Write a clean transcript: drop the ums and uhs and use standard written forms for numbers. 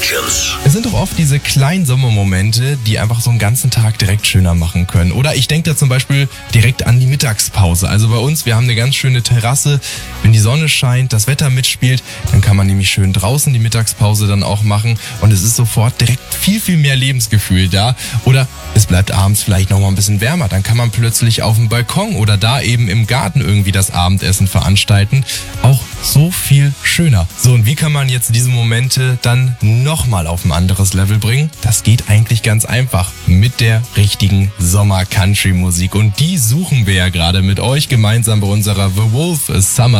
seconds. Es sind doch oft diese kleinen Sommermomente, die einfach so einen ganzen Tag direkt schöner machen können. Oder ich denke da zum Beispiel direkt an die Mittagspause. Also bei uns, wir haben eine ganz schöne Terrasse. Wenn die Sonne scheint, das Wetter mitspielt, dann kann man nämlich schön draußen die Mittagspause dann auch machen. Und es ist sofort direkt viel, viel mehr Lebensgefühl da. Oder es bleibt abends vielleicht noch mal ein bisschen wärmer. Dann kann man plötzlich auf dem Balkon oder da eben im Garten irgendwie das Abendessen veranstalten. Auch so viel schöner. So, und wie kann man jetzt diese Momente dann nochmal auf ein anderes Level bringen? Das geht eigentlich ganz einfach mit der richtigen Sommer-Country-Musik. Und die suchen wir ja gerade mit euch gemeinsam bei unserer The Wolf Summer